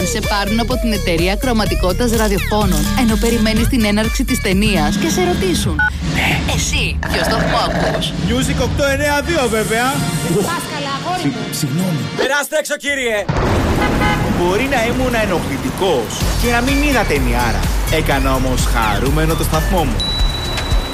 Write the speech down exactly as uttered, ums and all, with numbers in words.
Αν σε πάρουν από την εταιρεία κρωματικότητας ραδιοφώνων, ενώ περιμένεις την έναρξη της ταινίας και σε ρωτήσουν, ναι, εσύ, ποιο σταθμό ακούς? Music οκτώ εννιά δύο βέβαια. Πάσκαλα, αγόρι μου. Συγγνώμη. Περάστε έξω, κύριε. Μπορεί να ήμουν ενοχλητικός και να μην είδα ταινιάρα. Έκανα όμως χαρούμενο το σταθμό μου.